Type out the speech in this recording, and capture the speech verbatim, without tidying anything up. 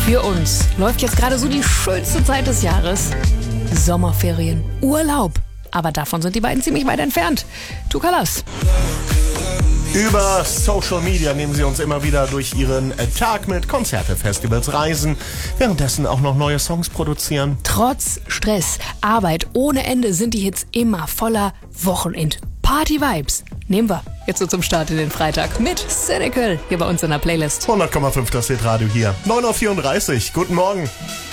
Für uns läuft jetzt gerade so die schönste Zeit des Jahres. Sommerferien, Urlaub. Aber davon sind die beiden ziemlich weit entfernt. Two Colors. Über Social Media nehmen sie uns immer wieder durch ihren Tag mit, Konzerte, Festivals, Reisen, währenddessen auch noch neue Songs produzieren. Trotz Stress, Arbeit ohne Ende sind die Hits immer voller Wochenend-Party-Vibes. Nehmen wir jetzt so zum Start in den Freitag mit Cynical hier bei uns in der Playlist. hundert Komma fünf das Hitradio hier. neun Uhr vierunddreißig. Guten Morgen.